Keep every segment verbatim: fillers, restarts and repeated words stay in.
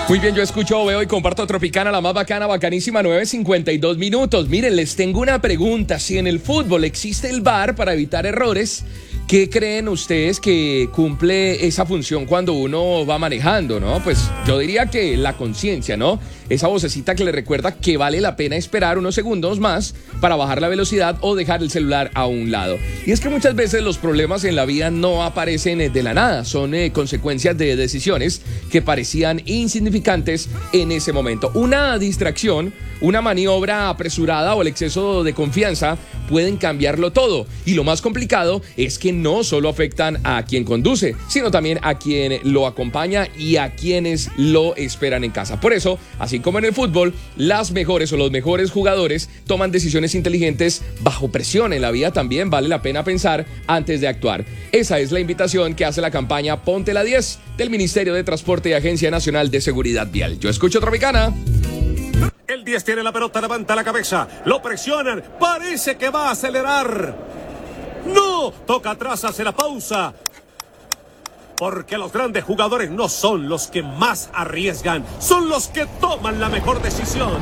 Muy bien, yo escucho, veo y comparto Tropicana, la más bacana, bacanísima, nueve cincuenta y dos minutos. Miren, les tengo una pregunta. Si en el fútbol existe el V A R para evitar errores, ¿qué creen ustedes que cumple esa función cuando uno va manejando, no? Pues yo diría que la conciencia, ¿no? Esa vocecita que le recuerda que vale la pena esperar unos segundos más para bajar la velocidad o dejar el celular a un lado. Y es que muchas veces los problemas en la vida no aparecen de la nada, son eh, consecuencias de decisiones que parecían insignificantes en ese momento. Una distracción, una maniobra apresurada o el exceso de confianza pueden cambiarlo todo. Y lo más complicado es que no solo afectan a quien conduce, sino también a quien lo acompaña y a quienes lo esperan en casa. Por eso, así como en el fútbol, las mejores o los mejores jugadores toman decisiones inteligentes bajo presión. En la vida también vale la pena pensar antes de actuar. Esa es la invitación que hace la campaña Ponte la diez del Ministerio de Transporte y Agencia Nacional de Seguridad Vial. Yo escucho Tropicana. El diez tiene la pelota, levanta la cabeza, lo presionan, parece que va a acelerar. ¡No! Toca atrás, hace la pausa. Porque los grandes jugadores no son los que más arriesgan, son los que toman la mejor decisión.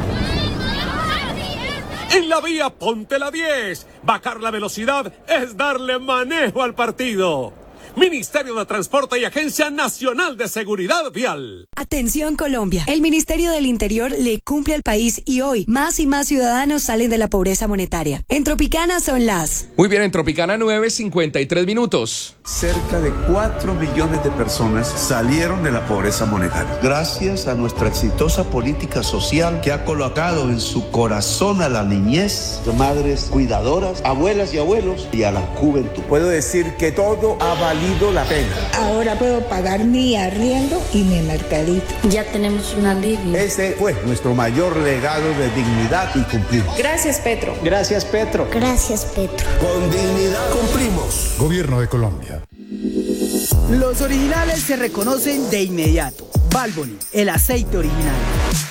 En la vía, ponte la diez. Bajar la velocidad es darle manejo al partido. Ministerio de Transporte y Agencia Nacional de Seguridad Vial. Atención Colombia, el Ministerio del Interior le cumple al país y hoy más y más ciudadanos salen de la pobreza monetaria. En Tropicana son las... Muy bien, en Tropicana nueve cincuenta y tres minutos. Cerca de cuatro millones de personas salieron de la pobreza monetaria. Gracias a nuestra exitosa política social que ha colocado en su corazón a la niñez, madres cuidadoras, abuelas y abuelos y a la juventud. Puedo decir que todo ha valido la pena. Ahora puedo pagar mi arriendo y mi mercadito. Ya tenemos un alivio. Ese fue nuestro mayor legado de dignidad y cumplimos. Gracias, Petro. Gracias, Petro. Gracias, Petro. Con dignidad cumplimos. Gobierno de Colombia. Los originales se reconocen de inmediato. Valvoline, el aceite original.